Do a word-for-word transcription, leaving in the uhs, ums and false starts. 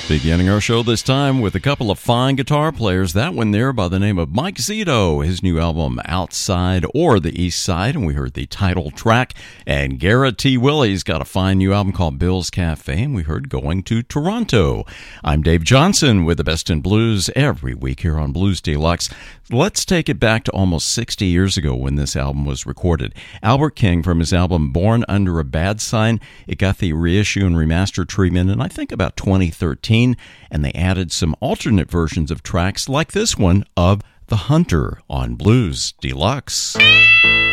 Beginning our show this time with a couple of fine guitar players. That one there by the name of Mike Zito, his new album Outside or the East Side, and we heard the title track. And Garrett T. Willie's got a fine new album called Bill's Cafe, and we heard Going to Toronto. I'm Dave Johnson with the Best in Blues every week here on Blues Deluxe. Let's take it back to almost sixty years ago when this album was recorded. Albert King, from his album Born Under a Bad Sign, it got the reissue and remaster treatment in I think about twenty thirteen, and they added some alternate versions of tracks like this one of The Hunter on Blues Deluxe.